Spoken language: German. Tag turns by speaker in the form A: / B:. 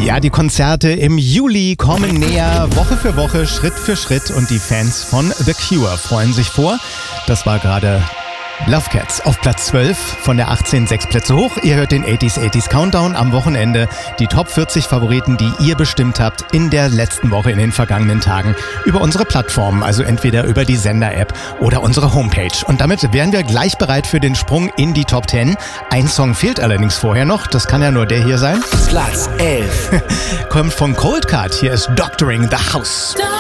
A: Ja, die Konzerte im Juli kommen näher, Woche für Woche, Schritt für Schritt und die Fans von The Cure freuen sich vor. Das war gerade Love Cats auf Platz 12, von der 18 6 Plätze hoch. Ihr hört den 80s Countdown am Wochenende. Die Top 40 Favoriten, die ihr bestimmt habt in der letzten Woche, in den vergangenen Tagen, über unsere Plattformen, also entweder über die Sender-App oder unsere Homepage. Und damit wären wir gleich bereit für den Sprung in die Top 10. Ein Song fehlt allerdings vorher noch, das kann ja nur der hier sein.
B: Platz 11.
A: Kommt von Cold Card, hier ist Doctoring the House.